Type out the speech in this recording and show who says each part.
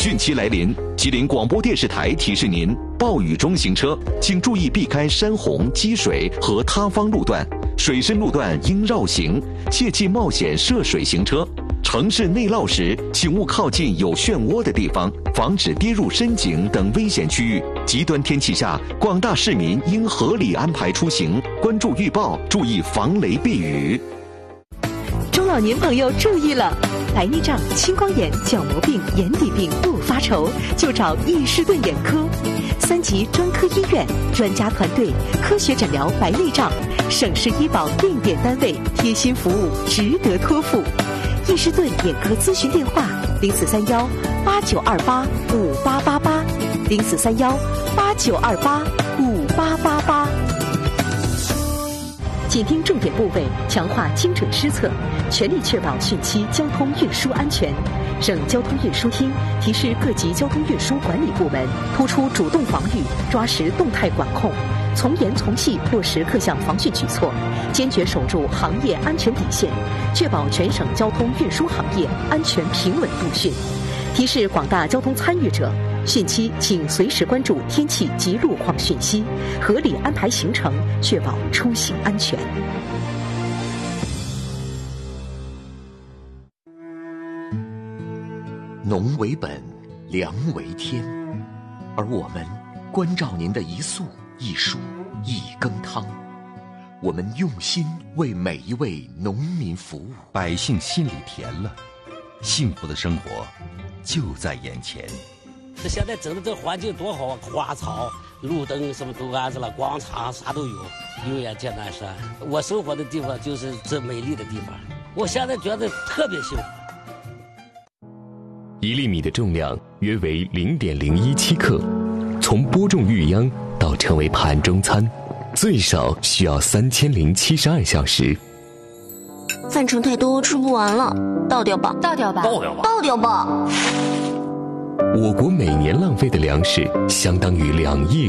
Speaker 1: 汛期来临，吉林广播电视台提示您：暴雨中行车，请注意避开山洪、积水和塌方路段，水深路段应绕行，切忌冒险涉水行车。城市内涝时，请勿靠近有漩涡的地方，防止跌入深井等危险区域。极端天气下，广大市民应合理安排出行，关注预报，注意防雷避雨。
Speaker 2: 中老年朋友注意了，白内障、青光眼、角膜病、眼底病不发愁，就找易士顿眼科，3级专科医院，专家团队，科学诊疗白内障，省市医保定点单位，贴心服务，值得托付。易士顿眼科咨询电话：0431892858，0431892858。紧盯重点部位，强化精准施策，全力确保汛期交通运输安全。省交通运输厅提示各级交通运输管理部门，突出主动防御，抓实动态管控，从严从细落实各项防汛举措，坚决守住行业安全底线，确保全省交通运输行业安全平稳度汛。提示广大交通参与者，汛期请随时关注天气及路况讯息，合理安排行程，确保出行安全。
Speaker 3: 农为本，粮为天，而我们关照您的一粟一黍一羹汤，我们用心为每一位农民服务，
Speaker 4: 百姓心里甜了，幸福的生活就在眼前。
Speaker 5: 现在整的这环境多好啊，花草、路灯什么都安置了，广场啥都有，永远见南山。我生活的地方就是这美丽的地方，我现在觉得特别幸福。
Speaker 6: 1粒米的重量约为0.017克，从播种育秧到成为盘中餐，最少需要3072小时。
Speaker 7: 饭盛太多，吃不完了，倒掉吧，
Speaker 5: 倒掉吧，倒掉吧，
Speaker 7: 倒掉吧。
Speaker 6: 我国每年浪费的粮食相当于2亿人。